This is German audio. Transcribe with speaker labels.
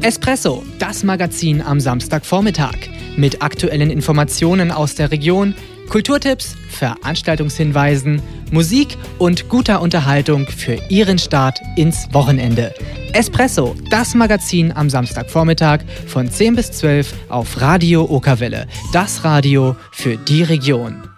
Speaker 1: Espresso, das Magazin am Samstagvormittag. Mit aktuellen Informationen aus der Region, Kulturtipps, Veranstaltungshinweisen, Musik und guter Unterhaltung für Ihren Start ins Wochenende. Espresso, das Magazin am Samstagvormittag von 10 bis 12 auf Radio Okerwelle. Das Radio für die Region.